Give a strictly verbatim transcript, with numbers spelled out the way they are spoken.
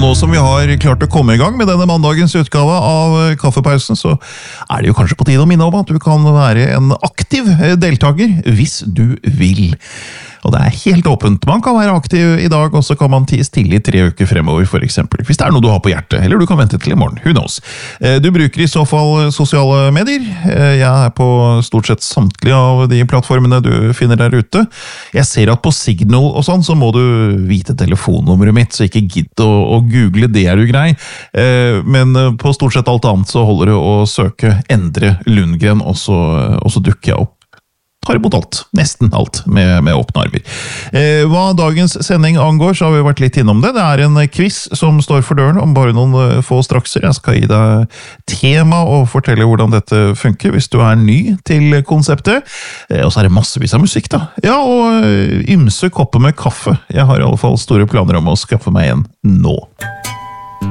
Og nå som vi har klart å komme i gang med denne mandagens utgave av Kaffepausen, så er det jo kanskje på tide å minne om at du kan være en aktiv deltaker hvis du vil. Og det er helt åpent. Man kan være aktiv i dag, og så kan man tie stille i tre uker fremover, for eksempel. Hvis det er noe du har på hjertet, eller du kan vente til i morgen. Who knows? Du bruker i så fall sosiale medier. Jeg er på stort sett samtlige av de plattformene du finner der ute. Jeg ser at på Signal og sånn, så må du vite telefonnummeret mitt, så ikke gidd å, å google, det er jo grei. Men på stort sett alt annet så holder det å søke Endre Lundgren, og så, og så dukker jeg opp. Tar imot alt, nesten alt, med, med åpne armer. Eh, hva dagens sending angår, så har vi vært litt innom det. Det er en quiz som står for døren om bare noen få strakser. Jeg skal gi deg tema og fortelle hvordan dette funker hvis du er ny til konseptet. Eh, og så er det massevis av musikk da. Ja, og ymse kopper med kaffe. Jeg har i alle fall store planer om å skaffe meg en nå.